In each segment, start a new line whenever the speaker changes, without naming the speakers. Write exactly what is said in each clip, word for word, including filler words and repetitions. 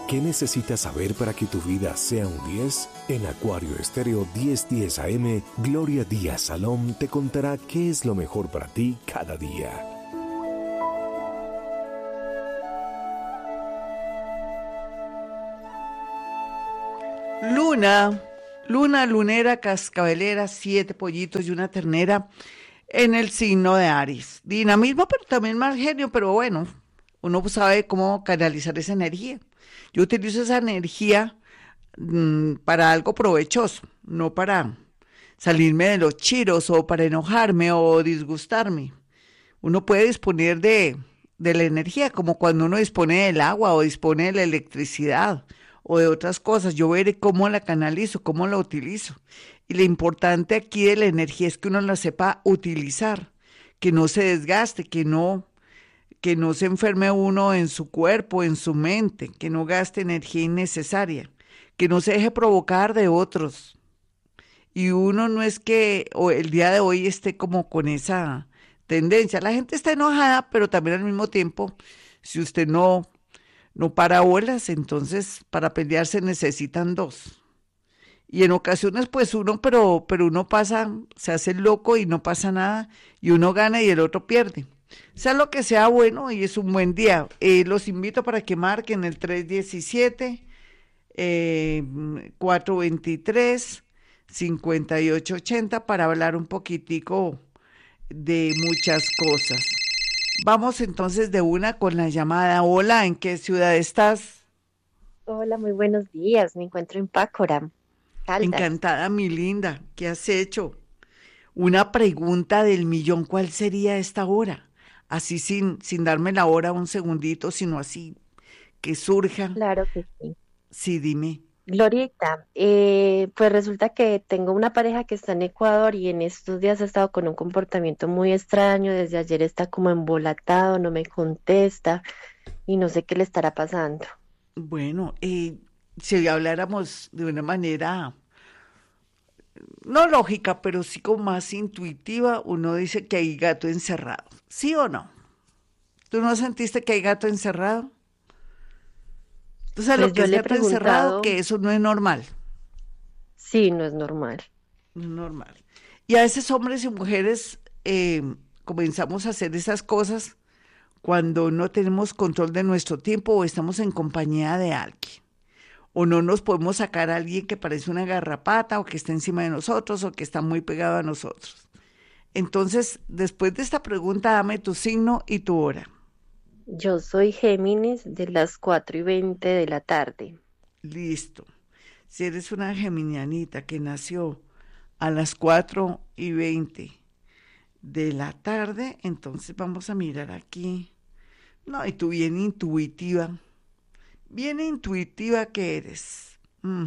¿Qué necesitas saber para que tu vida sea un diez? En Acuario Estéreo diez diez A M, Gloria Díaz Salón te contará qué es lo mejor para ti cada día.
Luna, luna, lunera, cascabelera, siete pollitos y una ternera en el signo de Aries. Dinamismo, pero también mal genio, pero bueno, uno sabe cómo canalizar esa energía. Yo utilizo esa energía mmm, para algo provechoso, no para salirme de los chiros o para enojarme o disgustarme. Uno puede disponer de, de la energía, como cuando uno dispone del agua o dispone de la electricidad o de otras cosas. Yo veré cómo la canalizo, cómo la utilizo. Y lo importante aquí de la energía es que uno la sepa utilizar, que no se desgaste, que no que no se enferme uno en su cuerpo, en su mente, que no gaste energía innecesaria, que no se deje provocar de otros. Y uno no es que o el día de hoy esté como con esa tendencia. La gente está enojada, pero también al mismo tiempo, si usted no, no para bolas, entonces para pelear se necesitan dos. Y en ocasiones pues uno, pero, pero uno pasa, se hace loco y no pasa nada, y uno gana y el otro pierde. Sea lo que sea bueno y es un buen día. Eh, los invito para que marquen el tres diecisiete, eh, cuatro veintitrés, cincuenta y ocho ochenta para hablar un poquitico de muchas cosas. Vamos entonces de una con la llamada. Hola, ¿en qué ciudad estás?
Hola, muy buenos días. Me encuentro en Pácora, Caldas.
Encantada, mi linda. ¿Qué has hecho? Una pregunta del millón, ¿cuál sería esta hora? Así sin, sin darme la hora un segundito, sino así que surja.
Claro que sí.
Sí, dime.
Glorita, eh, pues resulta que tengo una pareja que está en Ecuador y en estos días ha estado con un comportamiento muy extraño. Desde ayer está como embolatado, no me contesta y no sé qué le estará pasando.
Bueno, eh, si habláramos de una manera, no lógica, pero sí como más intuitiva, uno dice que hay gato encerrado. ¿Sí o no? ¿Tú no sentiste que hay gato encerrado? ¿Tú sabes lo
Pues
que
yo
es
le he
gato encerrado?
preguntado,
Que eso no es normal.
sí, no es normal.
No es normal. Y a veces hombres y mujeres eh, comenzamos a hacer esas cosas cuando no tenemos control de nuestro tiempo o estamos en compañía de alguien. O no nos podemos sacar a alguien que parece una garrapata o que está encima de nosotros o que está muy pegado a nosotros. Entonces, después de esta pregunta, dame tu signo y tu hora.
Yo soy Géminis de las cuatro y veinte de la tarde.
Listo. Si eres una geminianita que nació a las cuatro y veinte de la tarde, entonces vamos a mirar aquí. No, y tú bien intuitiva, bien intuitiva que eres. Mm.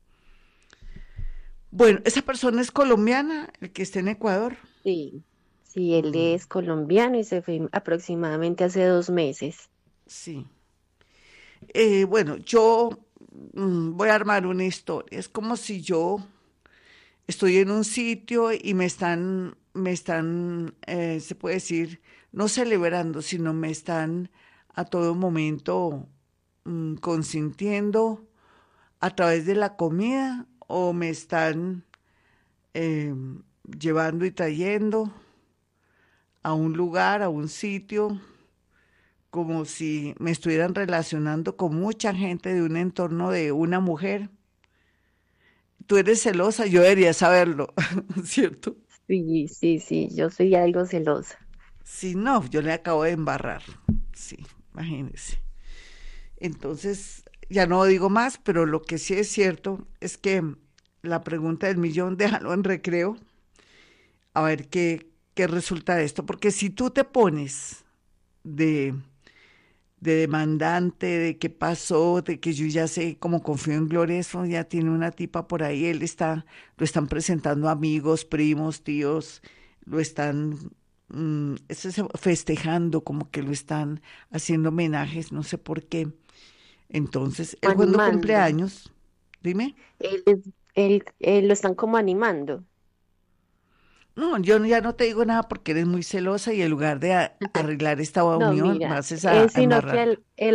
Bueno, esa persona es colombiana, el que está en Ecuador.
Sí, sí, él
Mm,
es colombiano y se fue aproximadamente hace dos meses.
sí. Eh, bueno, yo mm, voy a armar una historia. Es como si yo estoy en un sitio y me están, me están, eh, se puede decir, no celebrando, sino me están a todo momento mm, consintiendo a través de la comida o me están eh, llevando y trayendo a un lugar, a un sitio, como si me estuvieran relacionando con mucha gente de un entorno de una mujer. Tú eres celosa, yo debería saberlo, ¿cierto?
Sí, sí, sí, yo soy algo celosa.
Si no, yo le acabo de embarrar. Sí, imagínese. Entonces, ya no digo más, pero lo que sí es cierto es que la pregunta del millón, déjalo en recreo, a ver qué, qué resulta de esto. Porque si tú te pones de, de demandante, de qué pasó, de que yo ya sé cómo confío en Gloria, eso ya tiene una tipa por ahí, él está, lo están presentando amigos, primos, tíos, lo están mm, eso es festejando, como que lo están haciendo homenajes, no sé por qué. Entonces, él cuando cumple
Animando.
años, dime,
Él, es- él, él lo están como animando.
no, yo ya no te digo nada porque eres muy celosa y en lugar de a- arreglar esta
No,
unión,
mira,
vas es a,
eh,
a
sino que
embarrarla.
él, él, ha-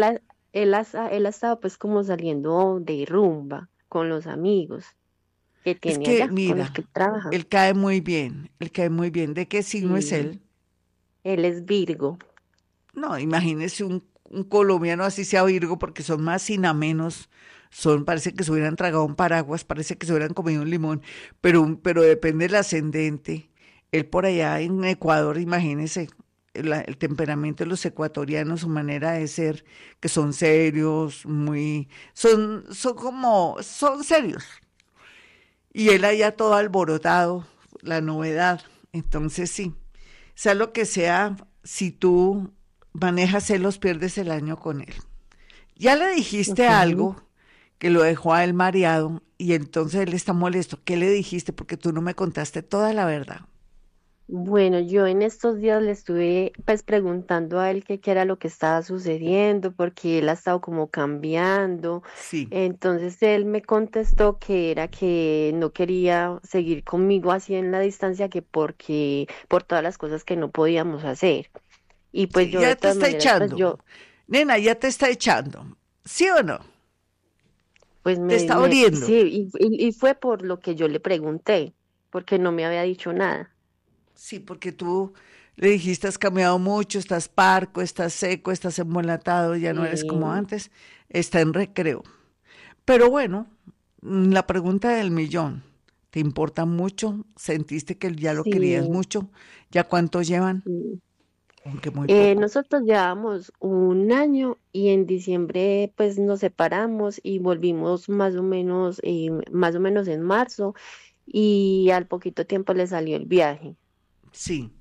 él ha, sa- él ha estado pues como saliendo de rumba con los amigos que
Es
tiene
que,
allá, con los
mira,
que trabaja.
él cae muy bien, él cae muy bien. ¿De qué signo es
Sí,
él?
él es Virgo.
No, imagínese un, un colombiano así sea Virgo, porque son más menos, son, parece que se hubieran tragado un paraguas, parece que se hubieran comido un limón, pero, un- pero depende del ascendente. Él por allá en Ecuador, imagínese, el, el temperamento de los ecuatorianos, su manera de ser, que son serios, muy, son, son como, son serios. Y él allá todo alborotado, la novedad. Entonces sí, sea lo que sea, si tú manejas celos, pierdes el año con él. Ya le dijiste
Ujú.
algo que lo dejó a él mareado y entonces él está molesto. ¿Qué le dijiste? Porque tú no me contaste toda la verdad.
Bueno, yo en estos días le estuve pues preguntando a él qué, qué era lo que estaba sucediendo, porque él ha estado como cambiando.
Sí,
Entonces él me contestó que era que no quería seguir conmigo así en la distancia, que porque por todas las cosas que no podíamos hacer. Y pues
sí,
yo de
ya te
todas
está
maneras, pues
echando.
yo,
Nena, ya te está echando. ¿Sí o no?
pues
Te
me,
está
me,
abriendo.
sí, y, y y fue por lo que yo le pregunté, porque no me había dicho nada.
Sí, porque tú le dijiste has cambiado mucho, estás parco, estás seco, estás embolatado, ya no eres como
Sí,
antes, está en recreo. Pero bueno, mm, la pregunta del millón, ¿te importa mucho? ¿Sentiste que ya lo querías
sí.
mucho? ¿Ya cuánto llevan?
Sí.
Aunque muy
Eh,
poco.
nosotros llevamos un año y en diciembre pues nos separamos y volvimos más o menos, eh, más o menos en marzo y al poquito tiempo le salió el viaje.
Sí.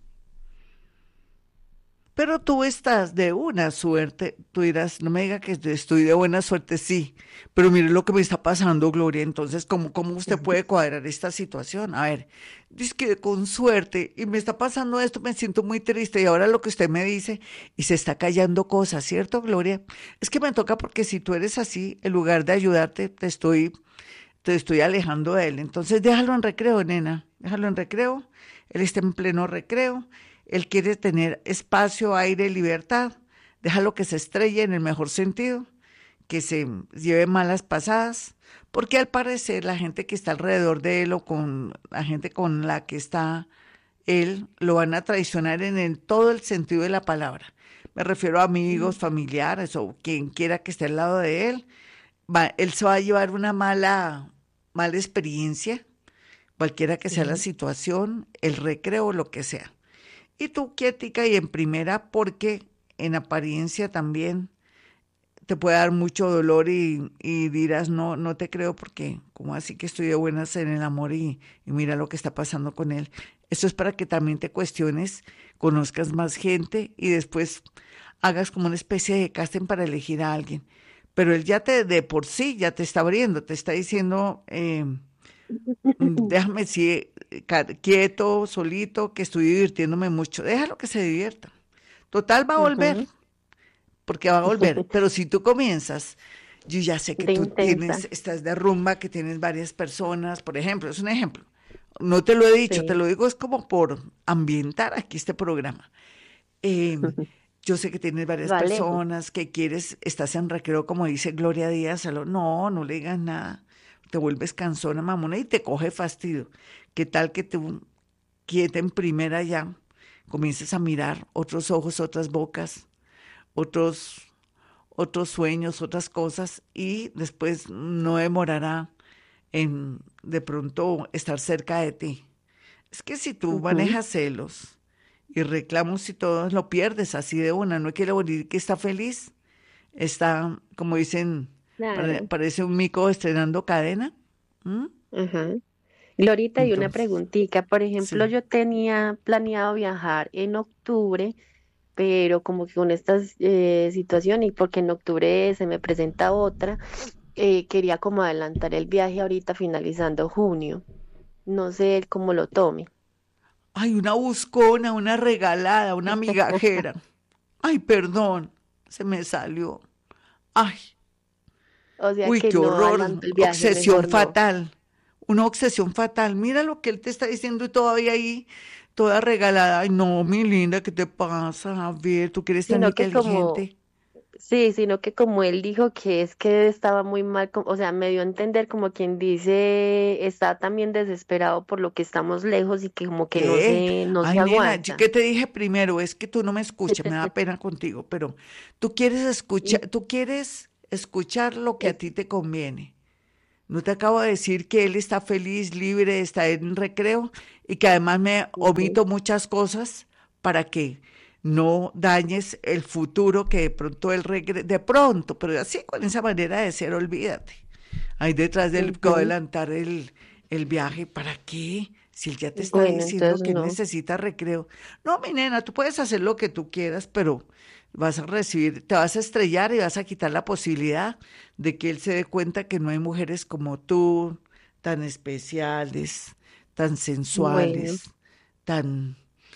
Pero tú estás de una suerte, tú dirás, no me diga que estoy de buena suerte, sí, pero mire lo que me está pasando, Gloria, entonces, ¿cómo, cómo usted puede cuadrar esta situación? A ver, dice que con suerte, y me está pasando esto, me siento muy triste, y ahora lo que usted me dice, y se está callando cosas, ¿cierto, Gloria? Es que me toca porque si tú eres así, en lugar de ayudarte, te estoy, te estoy alejando de él, entonces déjalo en recreo, nena, déjalo en recreo, él está en pleno recreo, él quiere tener espacio, aire, libertad. Déjalo que se estrelle en el mejor sentido, que se lleve malas pasadas, porque al parecer la gente que está alrededor de él o con la gente con la que está él lo van a traicionar en, el- todo el sentido de la palabra. Me refiero a amigos, familiares o quien quiera que esté al lado de él. Va- él se va a llevar una mala, mala experiencia, cualquiera que sea la
Ujú.
situación, el recreo, lo que sea. Y tú quietica y en primera porque en apariencia también te puede dar mucho dolor y, y dirás, no, no te creo porque como así que estoy de buenas en el amor y, y mira lo que está pasando con él. Esto es para que también te cuestiones, conozcas más gente y después hagas como una especie de casting para elegir a alguien. Pero él ya te, de por sí, ya te está abriendo, te está diciendo, eh, mm, déjame sí, ca- quieto, solito, que estoy divirtiéndome mucho. Déjalo que se divierta. Total va a volver,
Ujú.
porque va a volver. Pero si tú comienzas, yo ya sé que
De
tú
intensa,
tienes, estás de rumba, que tienes varias personas, por ejemplo, es un ejemplo. No te lo he dicho, te
sí.
lo digo, es como por ambientar aquí este programa. Eh, yo sé que tienes varias
Lo alejo.
personas, que quieres, estás en recreo, como dice Gloria Díaz, a lo- no, no le digas nada, te vuelves cansona, mamona, y te coge fastidio. ¿Qué tal que tú, quieta en primera ya, comiences a mirar otros ojos, otras bocas, otros, otros sueños, otras cosas, y después no demorará en de pronto estar cerca de ti? Es que si tú
Ujú.
manejas celos y reclamos y todo, lo pierdes así de una. No quiere decir que está feliz. Está, como dicen, pare-
Claro.
parece un mico estrenando cadena. ¿Mm?
Ajá. Glorita, y una
Entonces,
preguntita. Por ejemplo,
sí.
yo tenía planeado viajar en octubre, pero como que con esta eh, situación y porque en octubre se me presenta otra, eh, quería como adelantar el viaje ahorita finalizando junio. No sé él cómo lo tome.
Ay, una buscona, una regalada, una migajera. Ay, perdón, se me salió. Ay,
O sea
uy,
que
qué
no
horror.
adelanto el viaje,
Obsesión
mejor no.
fatal. Una obsesión fatal. Mira lo que él te está diciendo y todavía ahí, toda regalada. Ay, no, mi linda, ¿qué te pasa? A ver, tú que eres tan
Sino que como,
inteligente.
Sí, sino que como él dijo que es que estaba muy mal, co- o sea, me dio a entender como quien dice, está también desesperado por lo que estamos lejos y que como que no
¿Qué?
se, no
Ay,
se
nena, yo
aguanta.
que te dije primero, es que tú no me escuchas, me da pena contigo, pero tú quieres escuchar,
Y
tú quieres escuchar lo que a
es,
ti te conviene. No te acabo de decir que él está feliz, libre, está en recreo y que además me
ujú,
omito muchas cosas para que no dañes el futuro que de pronto él regre de pronto, pero así con esa manera de ser, olvídate. Ahí detrás del que va a
ujú.
adelantar el, el viaje, ¿para qué? Si él ya te está
Bueno,
diciendo
entonces
que él
no.
necesita recreo. No, mi nena, tú puedes hacer lo que tú quieras, pero vas a recibir, te vas a estrellar y vas a quitar la posibilidad de que él se dé cuenta que no hay mujeres como tú, tan especiales, tan
Bueno,
sensuales, tan,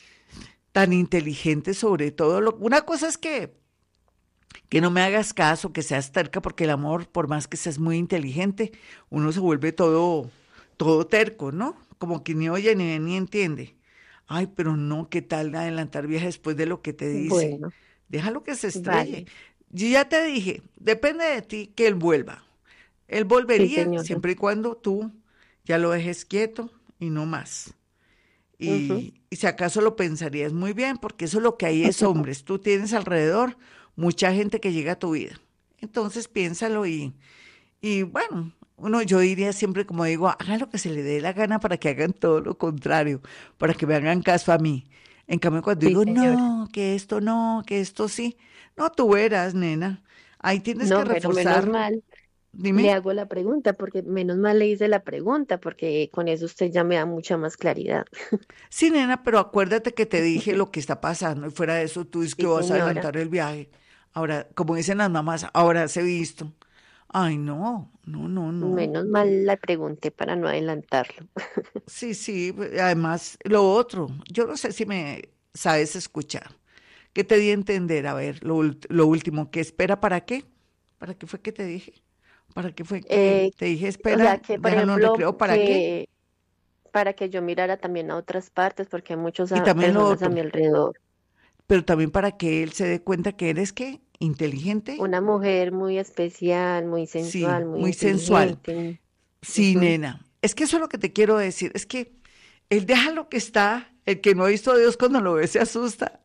tan inteligentes sobre todo. Lo- una cosa es que que no me hagas caso, que seas terca, porque el amor, por más que seas muy inteligente, uno se vuelve todo, todo terco, ¿no? Como que ni oye ni ve ni entiende. Ay, pero no, ¿qué tal adelantar viaje después de lo que te dice?
bueno,
Déjalo que se estrelle.
vale.
Yo ya te dije, depende de ti que él vuelva. Él
Sí,
volvería
señora.
siempre y cuando tú ya lo dejes quieto y no más.
Ujú.
Y, y si acaso lo pensarías muy bien, porque eso lo que hay es hombres. Tú tienes alrededor mucha gente que llega a tu vida. Entonces piénsalo y, y bueno, uno, yo diría siempre, como digo, hagan lo que se le dé la gana para que hagan todo lo contrario, para que me hagan caso a mí. En cambio, cuando
Sí,
digo,
señora.
no, que esto no, que esto sí, no, tú verás, nena. Ahí tienes que
No, pero menos
reforzar,
mal le
dime.
hago la pregunta, porque menos mal le hice la pregunta, porque con eso usted ya me da mucha más claridad.
Sí, nena, pero acuérdate que te dije lo que está pasando y fuera de eso tú dices que
Sí,
vas a
señora.
adelantar el viaje. Ahora, como dicen las mamás, ahora se visto. Ay, no, no, no, no.
Menos mal la pregunté para no adelantarlo.
Sí, sí, además, lo otro, yo no sé si me sabes escuchar. ¿Qué te di a entender? A ver, lo, ult- lo último, ¿qué espera para qué? ¿Para qué fue que te dije? ¿Para qué fue que
Eh,
te dije
o sea,
espera,
que por
déjalo en
ejemplo,
recreo? ¿Para qué?
que para que yo mirara también a otras partes, porque hay muchas
Y
a-
también lo
personas a
otro,
mi alrededor.
pero también para que él se dé cuenta que eres qué, inteligente.
Una mujer muy especial, muy
Sí,
sensual, muy
muy sensual.
inteligente.
Sí,
Ujú.
nena. Es que eso es lo que te quiero decir. Es que él deja lo que está. El que no ha visto a Dios cuando lo ve se asusta.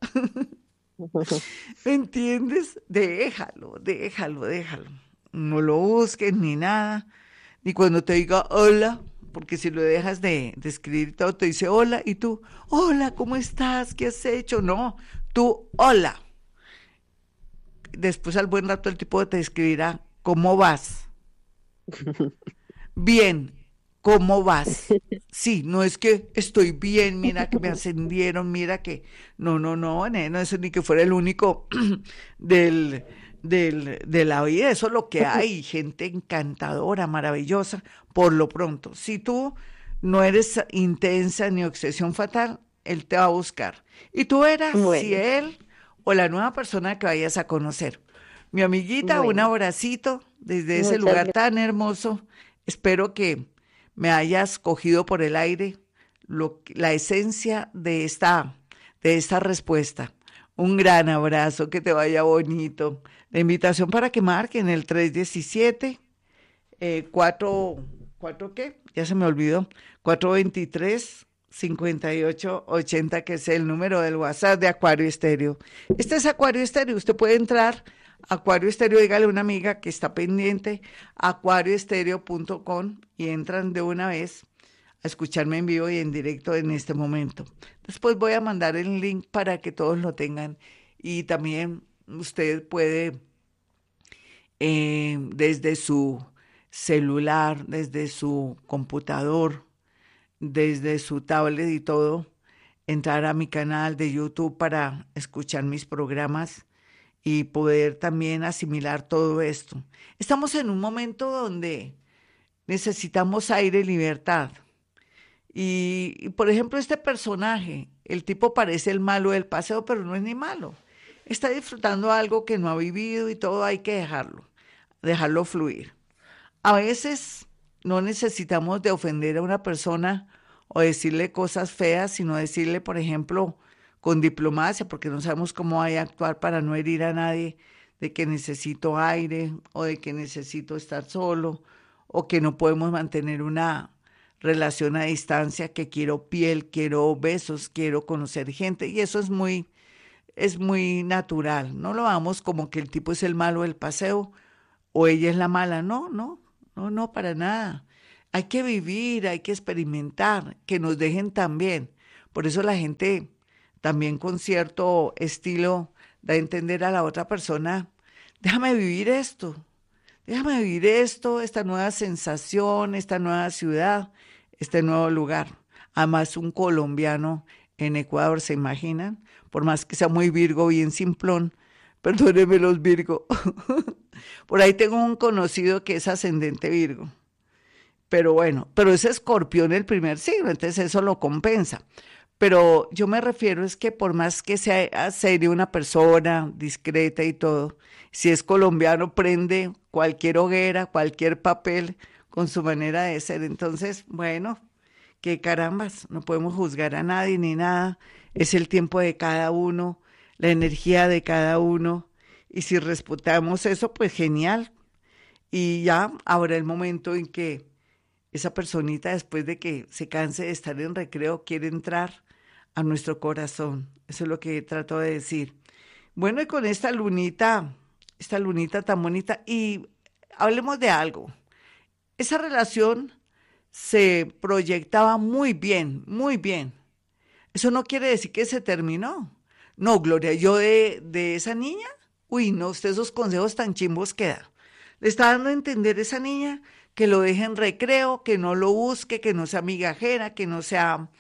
¿Me entiendes? Déjalo, déjalo, déjalo. No lo busques ni nada. Ni cuando te diga hola, porque si lo dejas de, de escribir todo, te dice hola y tú, hola, ¿cómo estás? ¿Qué has hecho? No, tú, hola. Después al buen rato el tipo te escribirá, ¿cómo vas? Bien, ¿cómo vas? Sí, no es que estoy bien, mira que me ascendieron, mira que... No, no, no, no, eso ni que fuera el único del, del, de la vida, eso es lo que hay, gente encantadora, maravillosa, por lo pronto. Si tú no eres intensa ni obsesión fatal, él te va a buscar. Y tú verás si
Bueno,
él o la nueva persona que vayas a conocer. Mi amiguita, un
bueno,
abracito desde ese
muchas
lugar
gracias.
tan hermoso. Espero que me hayas cogido por el aire lo, la esencia de esta, de esta respuesta. Un gran abrazo, que te vaya bonito. La invitación para que marquen el tres diecisiete, eh, cuatro, ¿cuatro qué? Ya se me olvidó. cuatro veintitrés, cincuenta y ocho ochenta, que es el número del WhatsApp de Acuario Estéreo. Este es Acuario Estéreo. Usted puede entrar a Acuario Estéreo, dígale a una amiga que está pendiente, acuario estéreo punto com, y entran de una vez a escucharme en vivo y en directo en este momento. Después voy a mandar el link para que todos lo tengan y también usted puede eh, desde su celular, desde su computador, desde su tablet y todo, entrar a mi canal de YouTube para escuchar mis programas y poder también asimilar todo esto. Estamos en un momento donde necesitamos aire y libertad. Y, y, por ejemplo, este personaje, el tipo parece el malo del paseo, pero no es ni malo. Está disfrutando algo que no ha vivido y todo hay que dejarlo, dejarlo fluir. A veces no necesitamos de ofender a una persona o decirle cosas feas, sino decirle, por ejemplo, con diplomacia, porque no sabemos cómo hay a actuar para no herir a nadie, de que necesito aire o de que necesito estar solo o que no podemos mantener una relación a distancia, que quiero piel, quiero besos, quiero conocer gente y eso es muy, es muy natural. No lo vamos como que el tipo es el malo del paseo o ella es la mala. No, no, no, no, para nada. Hay que vivir, hay que experimentar, que nos dejen también. Por eso la gente también con cierto estilo da a entender a la otra persona, déjame vivir esto, déjame vivir esto, esta nueva sensación, esta nueva ciudad, este nuevo lugar. Además, un colombiano en Ecuador, ¿se imaginan? Por más que sea muy Virgo, bien simplón, perdónenme los Virgo. Por ahí tengo un conocido que es ascendente Virgo. Pero bueno, pero es Escorpión el primer signo, entonces eso lo compensa. Pero yo me refiero es que por más que sea seria una persona, discreta y todo, si es colombiano prende cualquier hoguera, cualquier papel con su manera de ser. Entonces, bueno, qué carambas, no podemos juzgar a nadie ni nada. Es el tiempo de cada uno, la energía de cada uno. Y si respetamos eso, pues genial. Y ya habrá el momento en que esa personita, después de que se canse de estar en recreo, quiere entrar a nuestro corazón. Eso es lo que trato de decir. Bueno, y con esta lunita, esta lunita tan bonita, y hablemos de algo. Esa relación se proyectaba muy bien, muy bien. Eso no quiere decir que se terminó. No, Gloria, yo de, de esa niña, uy, no, usted esos consejos tan chimbos que da. Le está dando a entender a esa niña que lo deje en recreo, que no lo busque, que no sea migajera, que no sea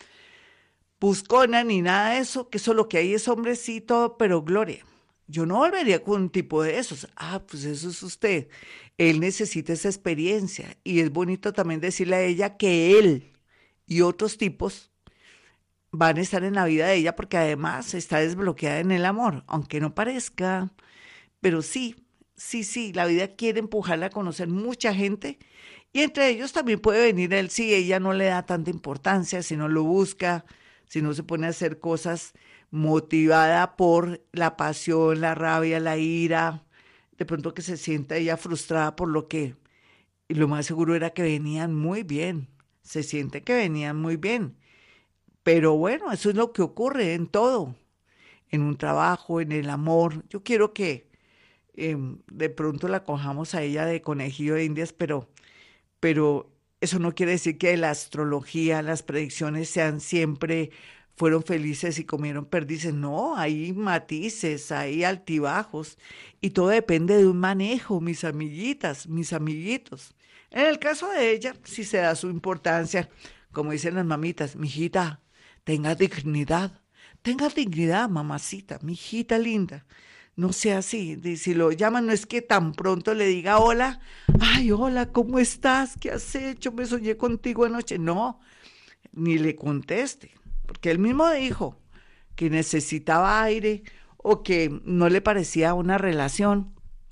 buscona ni nada de eso, que eso lo que hay es hombrecito, pero Gloria, yo no volvería con un tipo de esos. Ah, pues eso es usted. Él necesita esa experiencia y es bonito también decirle a ella que él y otros tipos van a estar en la vida de ella porque además está desbloqueada en el amor, aunque no parezca, pero sí, sí, sí, la vida quiere empujarla a conocer mucha gente y entre ellos también puede venir él si ella no le da tanta importancia, si no lo busca, si no se pone a hacer cosas motivada por la pasión, la rabia, la ira, de pronto que se sienta ella frustrada por lo que, y lo más seguro era que venían muy bien, se siente que venían muy bien, pero bueno, eso es lo que ocurre en todo, en un trabajo, en el amor. Yo quiero que eh, de pronto la cojamos a ella de conejillo de indias, pero, pero eso no quiere decir que la astrología, las predicciones sean siempre fueron felices y comieron perdices. No, hay matices, hay altibajos y todo depende de un manejo, mis amiguitas, mis amiguitos. En el caso de ella, sí se da su importancia, como dicen las mamitas, mijita, tenga dignidad, tenga dignidad, mamacita, mijita linda. No sea así, si lo llaman no es que tan pronto le diga hola, ay, hola, ¿cómo estás? ¿Qué has hecho? Me soñé contigo anoche. No, ni le conteste, porque él mismo dijo que necesitaba aire o que no le parecía una relación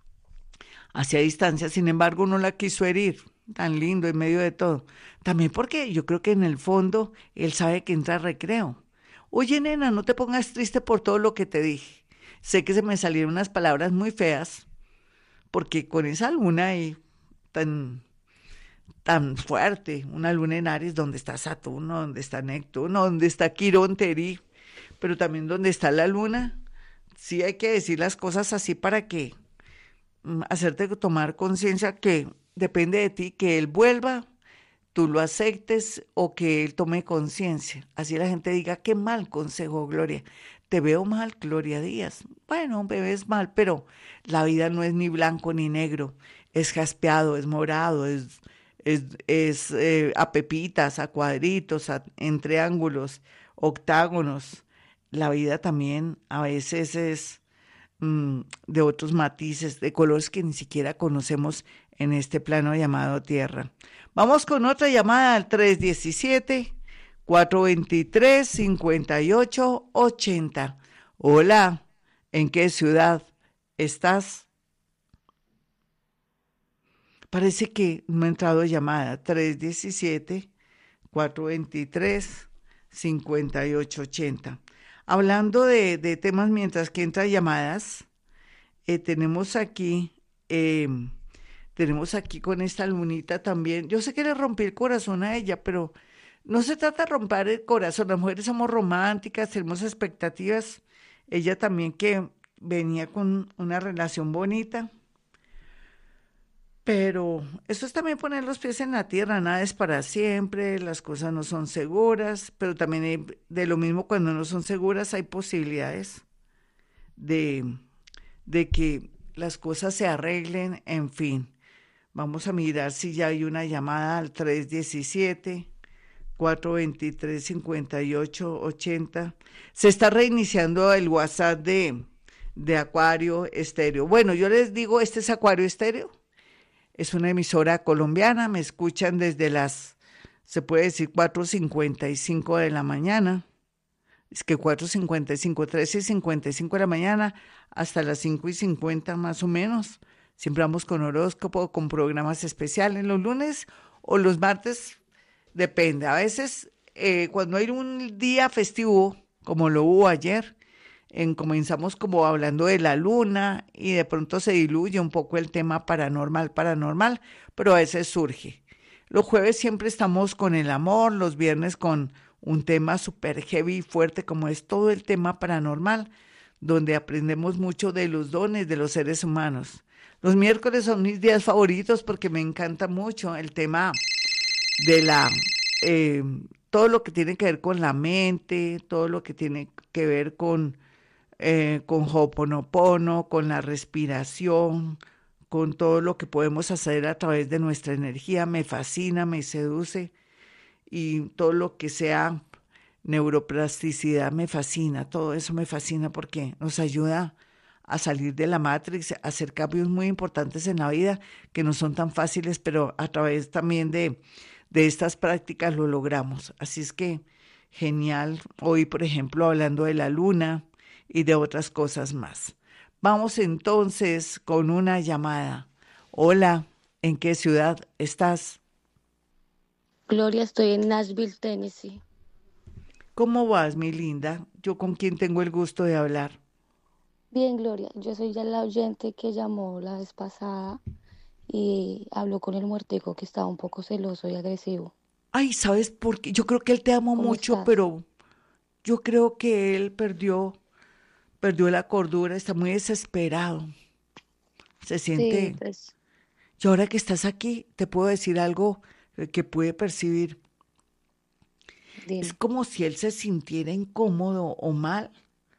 hacia distancia, sin embargo no la quiso herir, tan lindo en medio de todo. También porque yo creo que en el fondo él sabe que entra a recreo. Oye, nena, no te pongas triste por todo lo que te dije. Sé que se me salieron unas palabras muy feas, porque con esa luna ahí tan, tan fuerte, una luna en Aries donde está Saturno, donde está Neptuno, donde está Quirón, Terí, pero también donde está la luna, sí hay que decir las cosas así para que mm, hacerte tomar conciencia que depende de ti, que él vuelva, tú lo aceptes o que él tome conciencia. Así la gente diga, qué mal consejo, Gloria. Te veo mal, Gloria Díaz. Bueno, me ves mal, pero la vida no es ni blanco ni negro. Es jaspeado, es morado, es, es, es eh, a pepitas, a cuadritos, a, en triángulos, octágonos. La vida también a veces es mm, de otros matices, de colores que ni siquiera conocemos en este plano llamado Tierra. Vamos con otra llamada al tres diecisiete, cuatro veintitrés, cincuenta y ocho ochenta. Hola, ¿en qué ciudad estás? Parece que no ha entrado llamada. tres diecisiete, cuatro veintitrés, cincuenta y ocho ochenta. Hablando de, de temas mientras que entran llamadas, Eh, tenemos aquí, eh, tenemos aquí con esta lunita también. Yo sé que le rompí el corazón a ella, pero no se trata de romper el corazón. Las mujeres somos románticas, tenemos expectativas. Ella también que venía con una relación bonita. Pero eso es también poner los pies en la tierra, nada es para siempre, las cosas no son seguras, pero también hay- de lo mismo cuando no son seguras hay posibilidades de, de que las cosas se arreglen, en fin. Vamos a mirar si ya hay una llamada al tres diecisiete, cuatro veintitrés, cincuenta y ocho ochenta. Se está reiniciando el WhatsApp de, de Acuario Estéreo. Bueno, yo les digo, este es Acuario Estéreo. Es una emisora colombiana, me escuchan desde las, se puede decir, cuatro cincuenta y cinco de la mañana. Es que cuatro cincuenta y cinco, tres y cincuenta y cinco de la mañana hasta las cinco y cincuenta más o menos. Siempre vamos con horóscopo, con programas especiales los lunes o los martes, depende. A veces eh, cuando hay un día festivo, como lo hubo ayer, en, comenzamos como hablando de la luna y de pronto se diluye un poco el tema paranormal, paranormal, pero a veces surge. Los jueves siempre estamos con el amor, los viernes con un tema súper heavy y fuerte como es todo el tema paranormal, donde aprendemos mucho de los dones de los seres humanos. Los miércoles son mis días favoritos porque me encanta mucho el tema de la, eh, todo lo que tiene que ver con la mente, todo lo que tiene que ver con eh, con Ho'oponopono, con la respiración, con todo lo que podemos hacer a través de nuestra energía. Me fascina, me seduce y todo lo que sea neuroplasticidad me fascina, todo eso me fascina porque nos ayuda a salir de la Matrix, a hacer cambios muy importantes en la vida que no son tan fáciles, pero a través también de, de estas prácticas lo logramos. Así es que genial. Hoy, por ejemplo, hablando de la luna y de otras cosas más. Vamos entonces con una llamada. Hola, ¿en qué ciudad estás?
Gloria, estoy en Nashville, Tennessee.
¿Cómo vas, mi linda? ¿Yo con quién tengo el gusto de hablar?
Bien, Gloria, yo soy ya la oyente que llamó la vez pasada y habló con el muertico que estaba un poco celoso y agresivo.
Ay, ¿sabes por qué? Yo creo que él te amo
¿Cómo
mucho,
estás?
pero yo creo que él perdió, perdió la cordura, está muy desesperado. Se
Sí,
siente.
pues
Y ahora que estás aquí, te puedo decir algo eh, que pude percibir. Es
dime.
como si él se sintiera incómodo o mal,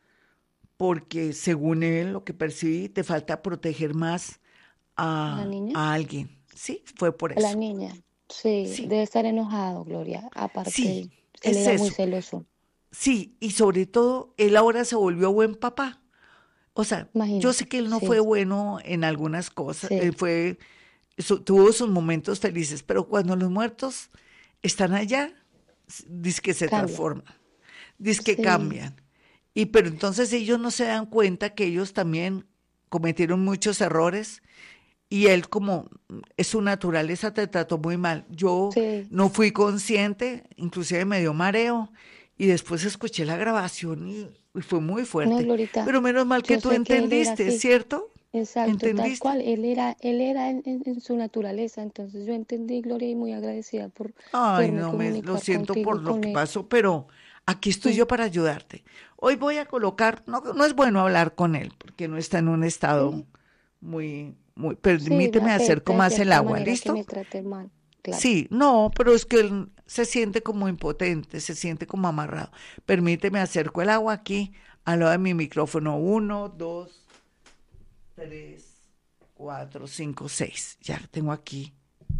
porque según él, lo que percibí, te falta proteger más
¿A la
a,
niña?
a alguien. Sí, fue por
A la
eso.
niña. Sí,
Sí,
debe estar enojado, Gloria.
sí,
Aparte, él
es
era muy
eso.
celoso.
Sí, y sobre todo, él ahora se volvió buen papá. O sea, yo sé
Imagínate.
que él no
Sí,
fue bueno en algunas cosas, él
sí,
fue, su- tuvo sus momentos felices, pero cuando los muertos están allá, dice que se
cambia.
transforman, dice que
Sí,
cambian. Y pero entonces ellos no se dan cuenta que ellos también cometieron muchos errores y él como es su naturaleza te trató muy mal. Yo
sí.
no fui consciente, inclusive me dio mareo y después escuché la grabación y, y fue muy
No,
fuerte.
Glorita,
Pero menos mal que
yo
tú
sé que él era
entendiste,
así.
¿cierto?
Exacto, tal
¿Entendiste?
cual. Él era, él era en, en- en su naturaleza. Entonces yo entendí, Gloria, y muy agradecida por
Ay,
poderme
no me lo
comunicar
siento
contigo
por
y
lo
con
que
él.
pasó, pero aquí estoy
Mm,
yo para ayudarte. Hoy voy a colocar, no, no es bueno hablar con él porque no está en un estado
Sí,
muy, muy,
sí, me
permíteme acerco
afecta de
más el
cierta
agua,
manera que me
¿listo?
trate mal. Claro.
Sí, no, pero es que él se siente como impotente, se siente como amarrado. Permíteme acerco el agua aquí al lado de mi micrófono. Uno, dos, tres, cuatro, cinco, seis. Ya tengo aquí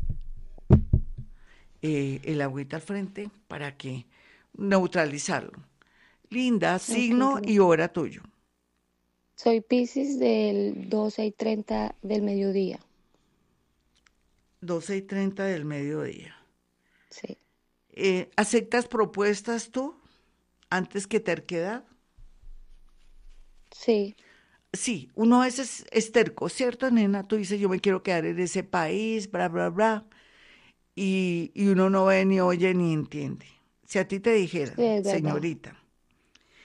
eh, el agüita al frente para que neutralizarlo. Linda,
Ok,
signo y
Gloria.
hora tuyo.
Soy Piscis del doce y treinta del mediodía.
Doce y treinta del mediodía.
Sí,
Eh, ¿aceptas propuestas tú antes que terquedad?
sí,
Sí, uno a veces es terco, ¿cierto, nena? Tú dices, yo me quiero quedar en ese país, bla, bla, bla, y, y uno no ve ni oye ni entiende. Si a ti te
sí,
dijeran,
es verdad.
señorita,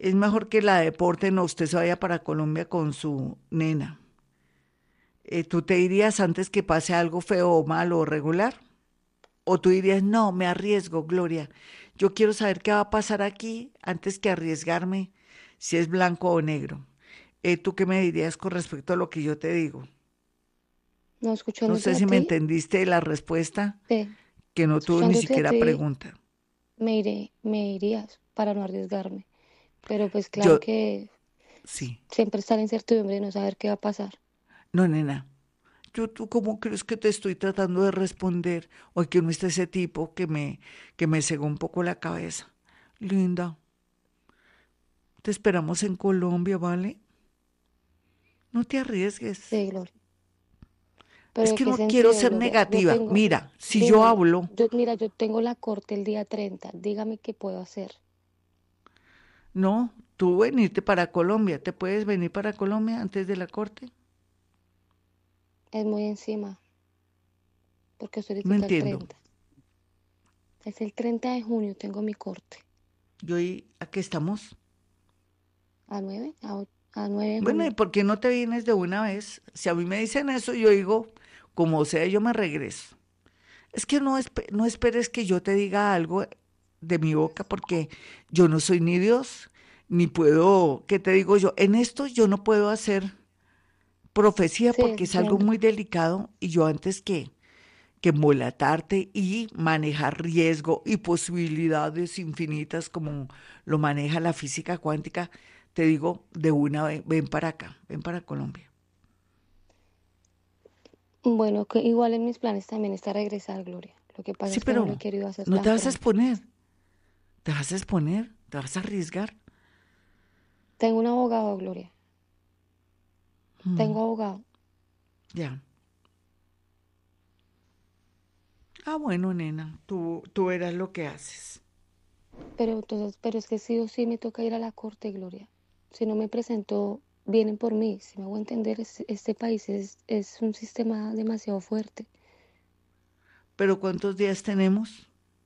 es mejor que la deporten o usted se vaya para Colombia con su nena. Eh, ¿tú te irías antes que pase algo feo o malo o regular? ¿O tú dirías, no, me arriesgo, Gloria? Yo quiero saber qué va a pasar aquí antes que arriesgarme si es blanco o negro. Eh, ¿tú qué me dirías con respecto a lo que yo te digo?
No,
No
escuchándote
sé
a
si me
ti,
entendiste la respuesta,
sí,
que no tuvo ni
escuchándote a
siquiera
ti,
pregunta.
me iré, me irías para no arriesgarme. Pero pues claro
Yo,
que
sí,
siempre está la incertidumbre de no saber qué va a pasar.
no, nena. Yo, ¿tú cómo crees que te estoy tratando de responder? O que no está ese tipo que me, que me cegó un poco la cabeza. Linda, te esperamos en Colombia, ¿vale? No te arriesgues.
Sí, Gloria.
Es
Pero ¿en
que
qué
no quiero
sentido,
ser
Gloria? Yo
negativa.
tengo,
Mira, si yo
dímelo.
hablo,
Yo, mira, yo tengo la corte el día treinta. Dígame qué puedo hacer.
no, tú venirte para Colombia. ¿Te puedes venir para Colombia antes de la corte?
Es muy encima, porque estoy
No
ahorita el
entiendo.
treinta. Es el treinta de junio, tengo mi corte.
Yo y ¿a qué estamos?
¿A nueve? A, o- a nueve de
Bueno, ¿y
junio.
por qué no te vienes de una vez? Si a mí me dicen eso, yo digo, como sea, yo me regreso. Es que no, espe- no esperes que yo te diga algo de mi boca, porque yo no soy ni Dios, ni puedo, ¿qué te digo yo? En esto yo no puedo hacer profecía
Sí,
porque es algo
entiendo.
muy delicado y yo antes que, que embolatarte y manejar riesgo y posibilidades infinitas como lo maneja la física cuántica, te digo de una vez, ven para acá, ven para Colombia.
Bueno, que igual en mis planes también está regresar, Gloria. Lo que pasa
Sí,
es que no lo he
pero
querido hacer
no te
tan
vas a
pronto.
exponer, te vas a exponer, te vas a arriesgar.
Tengo un abogado, Gloria.
Mm,
Tengo abogado.
ya. Ah, bueno, nena, tú, tú verás lo que haces.
Pero entonces, pero es que sí o sí me toca ir a la corte, Gloria. Si no me presento, vienen por mí. Si me hago entender, es- este país es, es un sistema demasiado fuerte.
Pero ¿cuántos días tenemos?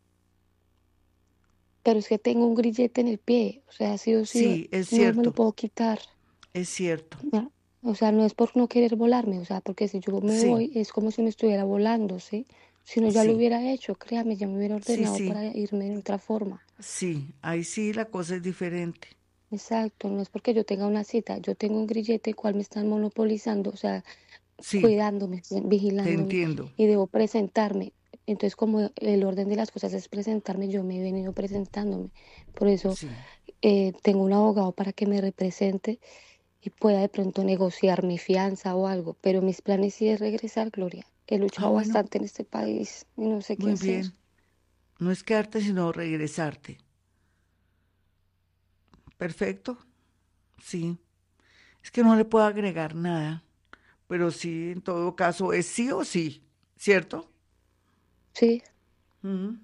Pero es que tengo un grillete en el pie. O sea, sí o sí,
Sí, es
no me lo
cierto,
puedo quitar.
es cierto.
¿Ya? O sea, no es por no querer volarme. O sea, porque si yo me
Sí,
voy, es como si me estuviera volando, ¿sí? Si no, ya lo
sí,
hubiera hecho. Créame, ya me hubiera
sí,
ordenado
sí,
para irme de otra forma.
sí, ahí sí la cosa es diferente.
Exacto, no es porque yo tenga una cita, yo tengo un grillete el cual me están monopolizando, o sea,
Sí,
cuidándome,
te
vigilándome
entiendo.
y debo presentarme. Entonces, como el orden de las cosas es presentarme, yo me he venido presentándome. Por eso
Sí.
eh, tengo un abogado para que me represente y pueda de pronto negociar mi fianza o algo. Pero mis planes sí es regresar, Gloria. He
Ah,
luchado
bueno,
bastante en este país y no sé qué
muy
hacer.
bien. No es quedarte, sino regresarte. Perfecto, sí. Es que no le puedo agregar nada, pero sí, en todo caso, es sí o sí, ¿cierto?
Sí,
Ujú.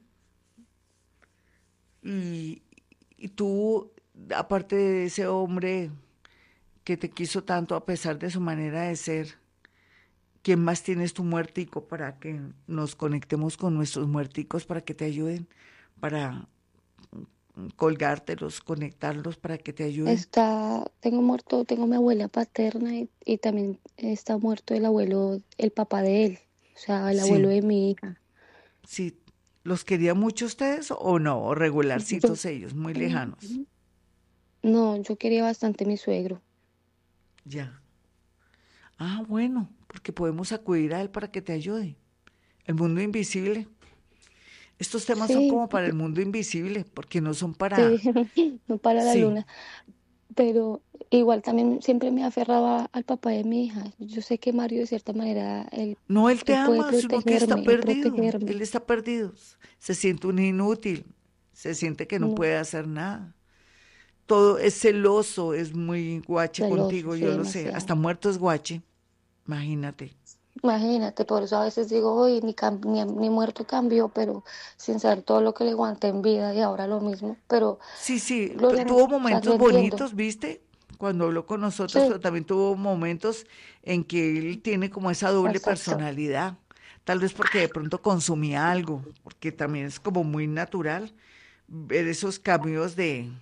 Y, y tú, aparte de ese hombre que te quiso tanto a pesar de su manera de ser, ¿quién más tienes tu muertico para que nos conectemos con nuestros muerticos para que te ayuden, para colgártelos, conectarlos para que te ayuden?
está, tengo muerto, tengo mi abuela paterna y, y también está muerto el abuelo, el papá de él, o sea, el abuelo
Sí,
de mi hija.
sí. ¿Los quería mucho ustedes o no? ¿O
Yo,
regularcitos ellos, muy lejanos?
mm, no, yo quería bastante a mi suegro.
Ya. Ah, bueno, porque podemos acudir a él para que te ayude. El mundo invisible. Estos temas son
Sí,
como para el mundo invisible, porque no son
sí,
para...
no para la
Sí.
luna, pero igual también siempre me aferraba al papá de mi hija. Yo sé que Mario de cierta manera, él,
No, él te
él puede
ama, sino que está
protegerme, él
perdido.
protegerme.
Él está perdido. Se siente un inútil. Se siente que no
No,
puede hacer nada. Todo es celoso, es muy guache
celoso,
contigo,
sí,
yo lo sé.
demasiado.
Hasta muerto es guache. Imagínate.
Imagínate, por eso a veces digo, hoy ni, cam- ni, ni muerto cambió, pero sin saber todo lo que le aguanté en vida y ahora lo mismo. Pero,
Sí, sí, tu-
Gloria,
tuvo
o sea, yo
momentos
entiendo.
bonitos, ¿viste? Cuando habló con nosotros,
Sí,
pero también tuvo momentos en que él tiene como esa doble
exacto.
personalidad. Tal vez porque de pronto consumía algo, porque también es como muy natural ver esos cambios de,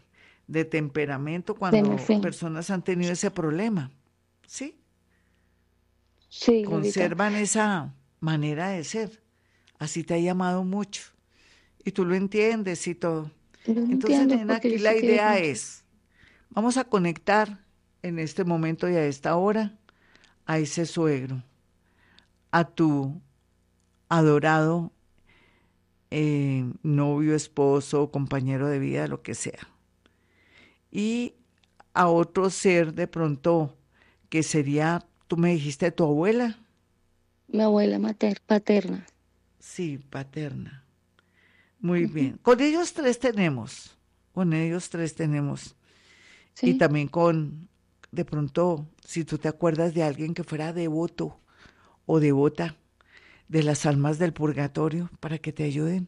de temperamento
de
cuando
mi fe.
personas han tenido ese problema, ¿sí?
Sí, Glorita.
Conservan esa manera de ser. Así te ha llamado mucho. Y tú lo entiendes y todo.
Yo no
Entonces,
entiendo
nena,
porque
aquí
yo
la
sé que de
idea
pronto
es, vamos a conectar en este momento y a esta hora a ese suegro, a tu adorado eh, novio, esposo, compañero de vida, lo que sea. Y a otro ser de pronto que sería, tú me dijiste tu abuela,
mi abuela mater, paterna.
sí, paterna. Muy
Ujú.
bien. Con ellos tres tenemos, con ellos tres tenemos. Y
Sí,
también con, de pronto, si tú te acuerdas de alguien que fuera devoto o devota de las almas del purgatorio para que te ayuden.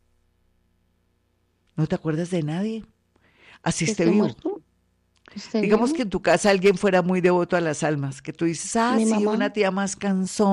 ¿No te acuerdas de nadie? Así
que
esté
esté
vivo.
muerto, esté
Digamos
vivo.
que en tu casa alguien fuera muy devoto a las almas, que tú dices, ah,
Mi
sí,
mamá.
una tía más cansona.